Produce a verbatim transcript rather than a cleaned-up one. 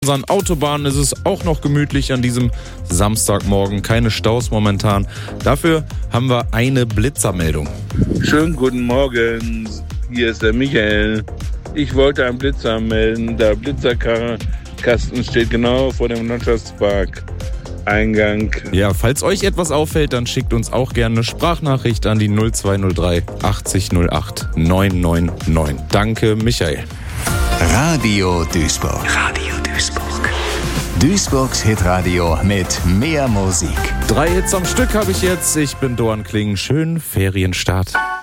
unseren Autobahnen ist es auch noch gemütlich an diesem Samstagmorgen. Keine Staus momentan. Dafür haben wir eine Blitzermeldung. Schönen guten Morgen, hier ist der Michael. Ich wollte einen Blitzer melden. Der Blitzerkasten steht genau vor dem Landschaftspark Eingang. Ja, falls euch etwas auffällt, dann schickt uns auch gerne eine Sprachnachricht an die null zwei null drei achtzig null acht neun neun neun. Danke, Michael. Radio Duisburg. Radio Duisburg. Duisburgs Hitradio mit mehr Musik. Drei Hits am Stück habe ich jetzt. Ich bin Doan Kling. Schönen Ferienstart.